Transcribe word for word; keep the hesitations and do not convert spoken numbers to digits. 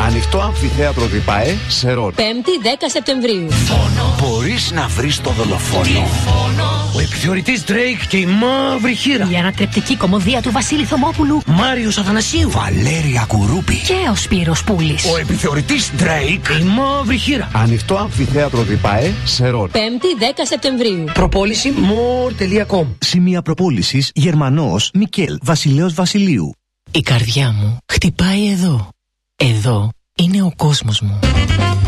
Ανοιχτό αμφιθέατρο Διπαέ σε Ρολ. Πέμπτη δέκα Σεπτεμβρίου. Μπορείς να βρεις το δολοφόνο. Ο επιθεωρητής Drake και η μαύρη χείρα. Η ανατρεπτική κωμωδία του Βασίλη Θωμόπουλου. Μάριος Αθανασίου. Βαλέρια Κουρούπη. Και ο Σπύρος Πούλης. Ο επιθεωρητής Drake, η μαύρη χείρα. Ανοιχτό αμφιθέατρο Διπαέ σε Ρολ. Πέμπτη δέκα Σεπτεμβρίου. Προπόληση more τελεία com. Σημεία προπόλησης Γερμανός Μικέλ Βασιλέος Βασιλείου. Η καρδιά μου χτυπάει εδώ. Εδώ είναι ο κόσμος μου.